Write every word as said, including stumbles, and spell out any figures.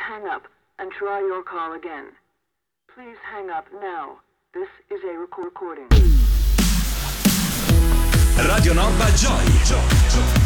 hang up and try your call again. Please hang up now. This is a recording. Radio Nova Joy. Joy.